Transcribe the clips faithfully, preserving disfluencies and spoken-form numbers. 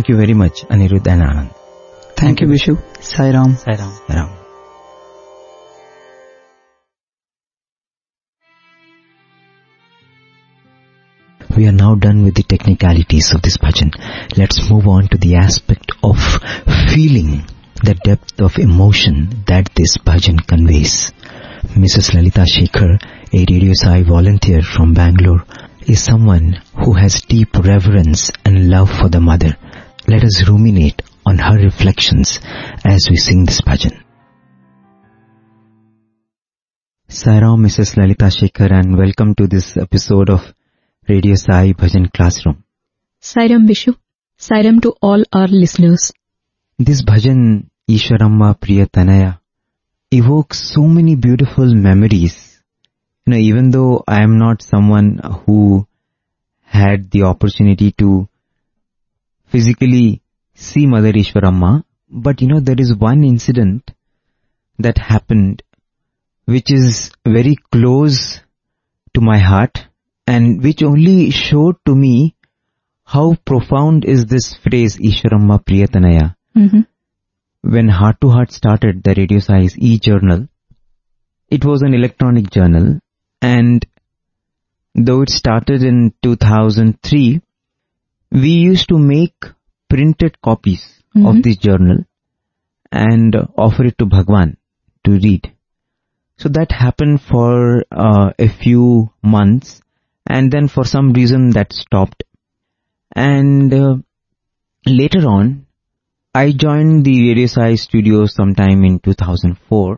Thank you very much, Anirudh and Anand. Thank, Thank you, Vishu. Sai Ram. Sai Ram. Sai Ram. We are now done with the technicalities of this bhajan. Let's move on to the aspect of feeling, the depth of emotion that this bhajan conveys. Missus Lalita Shekhar, a Radio Sai volunteer from Bangalore, is someone who has deep reverence and love for the mother. Let us ruminate on her reflections as we sing this bhajan. Sai Ram, Missus Lalita Shekhar, and welcome to this episode of Radio Sai Bhajan Classroom. Sai Ram, Vishu. Sai Ram to all our listeners. This bhajan, Ishwaramma Priyatanaya, evokes so many beautiful memories. You know, even though I am not someone who had the opportunity to physically see Mother Ishwaramma, but you know, there is one incident that happened which is very close to my heart, and which only showed to me how profound is this phrase, Ishwaramma Priyatanaya. Mm-hmm. When Heart to Heart started, the Radio Sai's e-journal, it was an electronic journal, and though it started in two thousand three, we used to make printed copies mm-hmm. of this journal and offer it to Bhagwan to read. So that happened for uh, a few months, and then for some reason that stopped. And uh, later on, I joined the Radio Sai studio sometime in two thousand four,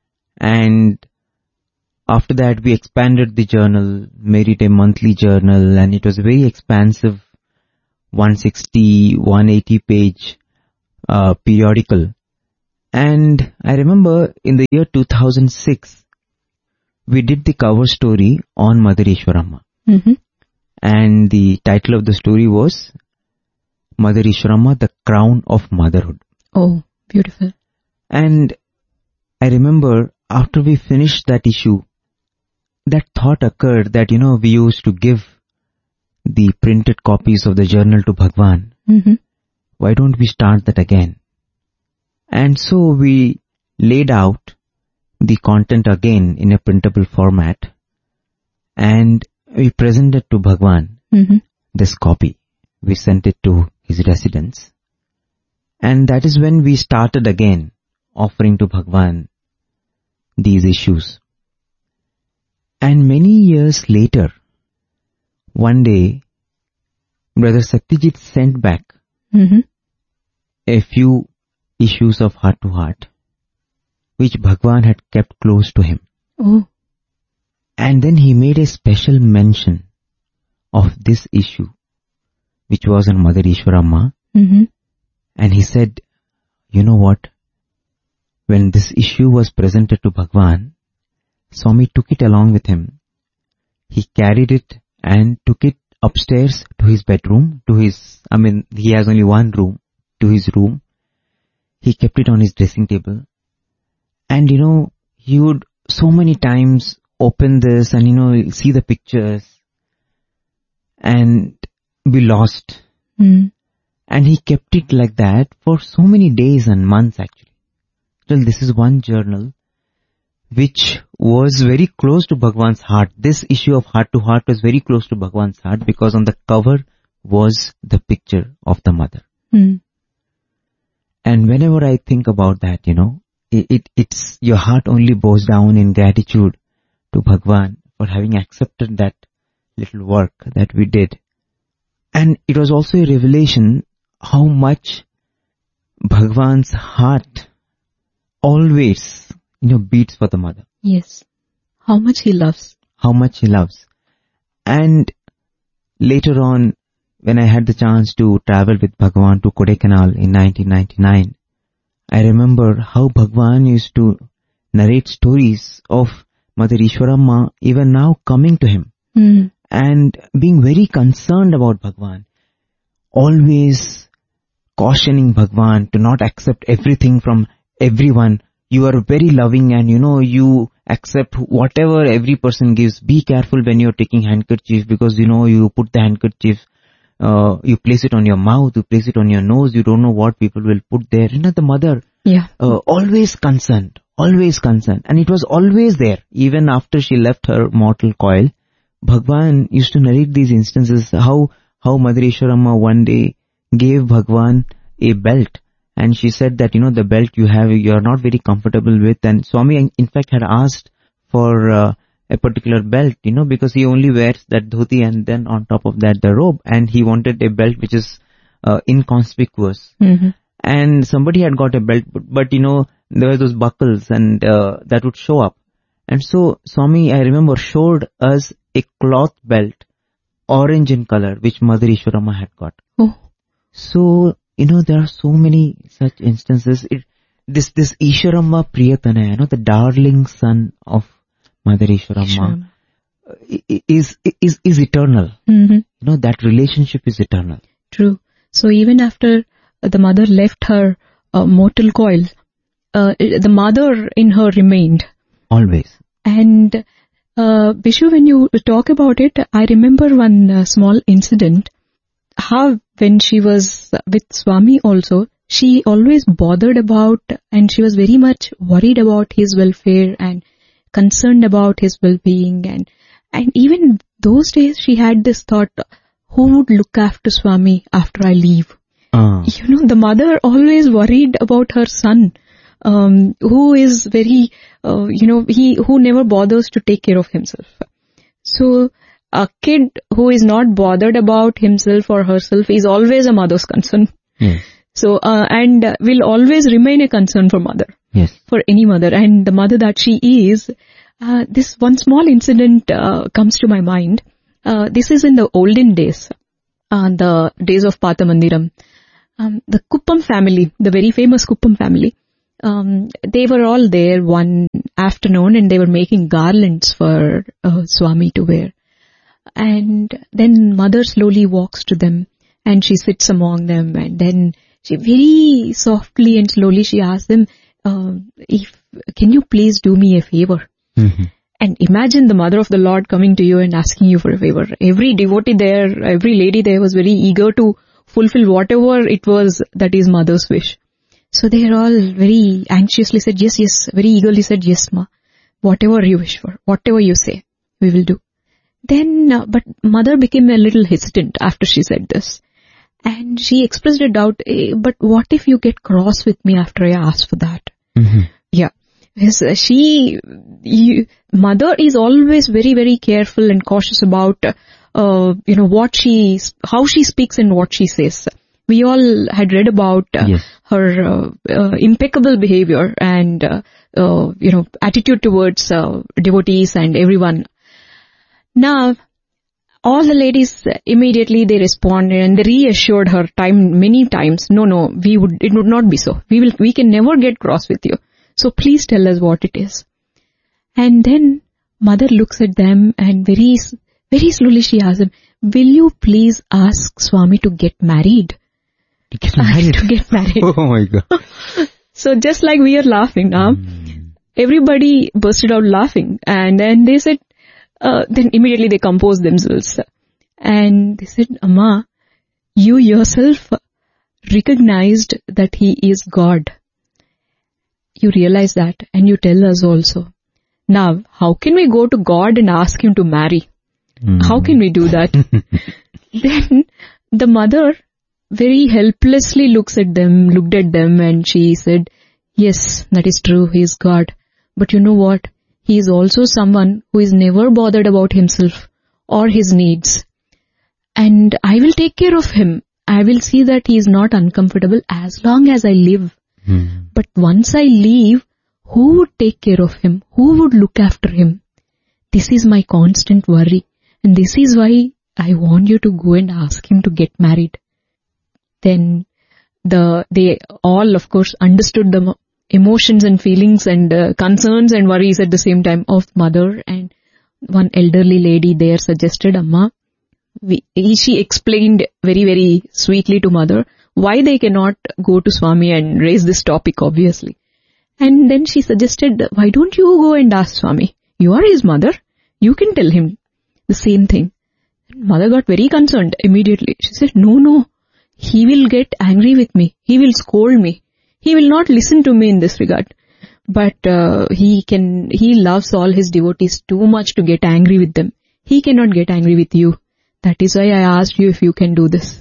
and after that we expanded the journal, made it a monthly journal, and it was a very expansive one sixty, one eighty page uh, periodical. And I remember in the year two thousand six, we did the cover story on Mother Ishwaramma. Mm-hmm. And the title of the story was Mother Ishwaramma, the Crown of Motherhood. Oh, beautiful. And I remember after we finished that issue, that thought occurred that, you know, we used to give the printed copies of the journal to Bhagwan. Mm-hmm. Why don't we start that again? And so we laid out the content again in a printable format, and we presented to Bhagwan mm-hmm. this copy. We sent it to his residence, and that is when we started again offering to Bhagwan these issues. And many years later, one day, Brother Satyajit sent back mm-hmm. a few issues of Heart to Heart, which Bhagwan had kept close to him. Oh. And then he made a special mention of this issue, which was on Mother Ishwaramma. Mm-hmm. And he said, you know what? When this issue was presented to Bhagwan, Swami took it along with him. He carried it and took it upstairs to his bedroom, to his, I mean, he has only one room, to his room. He kept it on his dressing table. And you know, he would so many times open this and, you know, see the pictures and be lost. Mm. And he kept it like that for so many days and months actually. Well, this is one journal which was very close to Bhagwan's heart. This issue of Heart to Heart was very close to Bhagwan's heart because on the cover was the picture of the mother. Mm. And whenever I think about that, you know, it, it it's your heart only bows down in gratitude to Bhagwan for having accepted that little work that we did. And it was also a revelation how much Bhagwan's heart always, you know, beats for the mother. Yes. How much he loves. How much he loves. And later on, when I had the chance to travel with Bhagwan to Kodaikanal in nineteen ninety-nine, I remember how Bhagwan used to narrate stories of Mother Ishwaramma even now coming to him mm. and being very concerned about Bhagwan, always cautioning Bhagwan to not accept everything from everyone. You are very loving and you know you accept whatever every person gives. Be careful when you're taking handkerchief because you know you put the handkerchief uh, you place it on your mouth, you place it on your nose, you don't know what people will put there. You know, the mother, Yeah. uh, always concerned, always concerned. And it was always there, even after she left her mortal coil. Bhagwan used to narrate these instances, how, how Mother Ishwaramma one day gave Bhagwan a belt. And she said that, you know, the belt you have, you are not very comfortable with. And Swami, in fact, had asked for uh, a particular belt, you know, because he only wears that dhoti and then on top of that the robe. And he wanted a belt which is uh, inconspicuous. Mm-hmm. And somebody had got a belt, but, but you know, there were those buckles and uh, that would show up. And so Swami, I remember, showed us a cloth belt, orange in color, which Mother Ishwaramma had got. Oh. So, you know, there are so many such instances. It, this, this Ishwaramma Priyatana, you know, the darling son of Mother Ishwaramma, Ishwaramma. is, is, is eternal. Mm-hmm. You know, that relationship is eternal. True. So even after the mother left her uh, mortal coil, uh, the mother in her remained. Always. And uh, Vishu, when you talk about it, I remember one uh, small incident. How when she was with Swami also, she always bothered about, and she was very much worried about his welfare and concerned about his well-being. And, and even those days she had this thought, who would look after Swami after I leave? Uh. You know, the mother always worried about her son. Um, who is very, uh, you know, he who never bothers to take care of himself. So a kid who is not bothered about himself or herself is always a mother's concern. Yes. So, uh, and uh, will always remain a concern for mother. Yes. For any mother. And the mother that she is, uh, this one small incident uh, comes to my mind. Uh, this is in the olden days, uh, the days of Pathamandiram. Um, the Kuppam family, the very famous Kuppam family, Um, they were all there one afternoon and they were making garlands for uh, Swami to wear. And then mother slowly walks to them and she sits among them, and then she very softly and slowly she asks them, uh, if, can you please do me a favor? Mm-hmm. And imagine the mother of the Lord coming to you and asking you for a favor. Every devotee there, every lady there was very eager to fulfill whatever it was that is mother's wish. So they are all very anxiously said, yes, yes, very eagerly said, yes, ma, whatever you wish for, whatever you say, we will do. Then, uh, but mother became a little hesitant after she said this. And she expressed a doubt, eh, but what if you get cross with me after I ask for that? Mm-hmm. Yeah. Yes, uh, she, you, mother is always very, very careful and cautious about, uh, you know, what she, how she speaks and what she says. We all had read about uh, yes. her uh, uh, impeccable behavior and, uh, uh, you know, attitude towards uh, devotees and everyone. Now, all the ladies immediately they responded and they reassured her time many times. No, no, we would. It would not be so. We will. We can never get cross with you. So please tell us what it is. And then mother looks at them and very, very slowly she asks them, "Will you please ask Swami to get married?" To get married. to get married. Oh my God. So just like we are laughing now, mm. everybody bursted out laughing. And then they said, uh, then immediately they composed themselves. And they said, Amma, you yourself recognized that he is God. You realize that and you tell us also. Now, how can we go to God and ask him to marry? Mm. How can we do that? Then the mother very helplessly looks at them, looked at them and she said, yes, that is true, he is God. But you know what? He is also someone who is never bothered about himself or his needs. And I will take care of him. I will see that he is not uncomfortable as long as I live. Hmm. But once I leave, who would take care of him? Who would look after him? This is my constant worry. And this is why I want you to go and ask him to get married. Then the they all, of course, understood the emotions and feelings and uh, concerns and worries at the same time of mother. And one elderly lady there suggested, Amma, we, she explained very, very sweetly to mother why they cannot go to Swami and raise this topic, obviously. And then she suggested, why don't you go and ask Swami? You are his mother. You can tell him the same thing. Mother got very concerned immediately. She said, no, no, he will get angry with me. He will scold me. He will not listen to me in this regard. But uh, he can, he loves all his devotees too much to get angry with them. He cannot get angry with you. That is why I asked you if you can do this.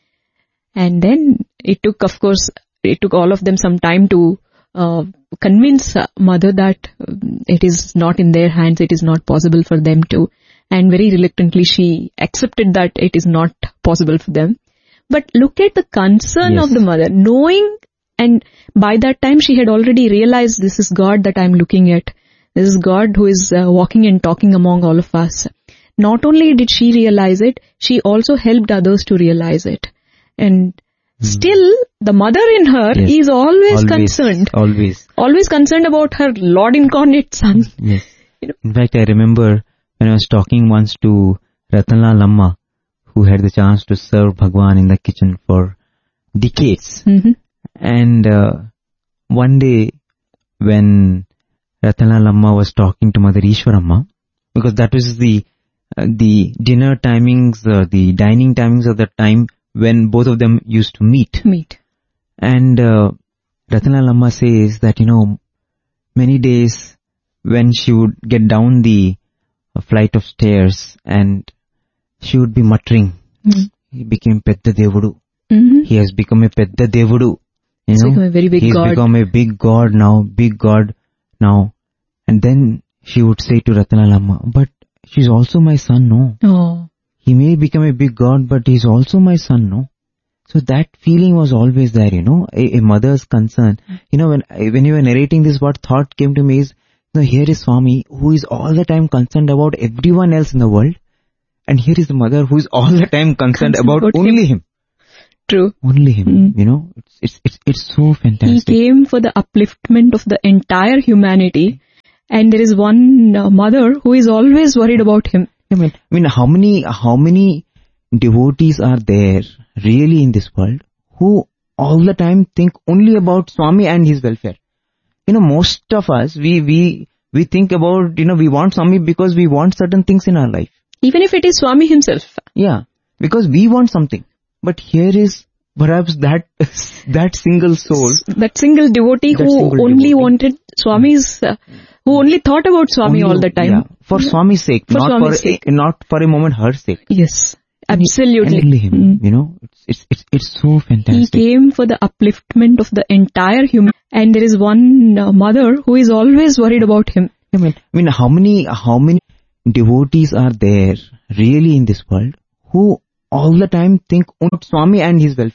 And then it took, of course, it took all of them some time to uh, convince uh, mother that uh, it is not in their hands, it is not possible for them to. And very reluctantly she accepted that it is not possible for them. But look at the concern Yes. of the mother, knowing, and by that time she had already realized this is God that I am looking at. This is God who is uh, walking and talking among all of us. Not only did she realize it, she also helped others to realize it. And hmm. still, the mother in her Yes. is always, always concerned. Always. Always concerned about her Lord incarnate son. Yes. You know. In fact, I remember when I was talking once to Ratanlal Amma, who had the chance to serve Bhagwan in the kitchen for decades. Mm-hmm. And uh, one day when Ratanlal Amma was talking to Mother Ishwaramma, because that was the uh, the dinner timings, uh, the dining timings of the time when both of them used to meet. Meet. And uh, Ratanlal Amma says that, you know, many days when she would get down the uh, flight of stairs and she would be muttering, Mm-hmm. he became Pedda Devudu. Mm-hmm. He has become a Pedda Devudu. You He's know, become a very big he's God. become a big God now, big God now. And then she would say to Ratanlal Amma, but she's also my son, no? Oh. He may become a big God, but he's also my son, no? So that feeling was always there, you know, a, a mother's concern. You know, when when you were narrating this, what thought came to me is, you know, here is Swami, who is all the time concerned about everyone else in the world. And here is the mother who is all the time concerned Concerned about, about only him. him. True. Only him, Mm. you know, it's, it's, it's, it's so fantastic. He came for the upliftment of the entire humanity. And there is one uh, mother who is always worried about him. I mean, I mean, how many, how many devotees are there really in this world who all the time think only about Swami and his welfare? You know, most of us, we, we, we think about, you know, we want Swami because we want certain things in our life. Even if it is Swami himself. Yeah, because we want something. But here is perhaps that, that single soul. That single devotee That who single only devotee. wanted Swami's, uh, who only thought about Swami Only- all the time. Yeah, for Swami's sake, For not Swami's for sake. A, not for a moment her sake. Yes, absolutely. And only him, Mm. you know, it's, it's, it's, it's so He fantastic. came for the upliftment of the entire human. And there is one uh, mother who is always worried about him. I mean, I mean, how many, how many devotees are there really in this world who all the time think only about Swami and his welfare?